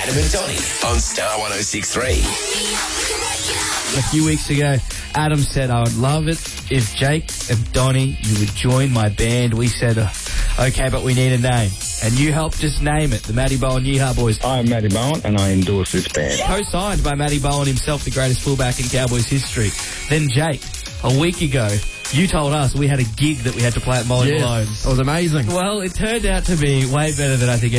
Adam and Donny on Star 106.3. A few weeks ago, Adam said, I would love it if Jake and Donny, you would join my band. We said, okay, but we need a name. And you helped us name it, the Matty Bowen Yeehaw Boys. I'm Matty Bowen and I endorse this band. Co-signed by Matty Bowen himself, the greatest fullback in Cowboys history. Then Jake, a week ago, you told us we had a gig that we had to play at Molly Malone's. It was amazing. Well, it turned out to be way better than I think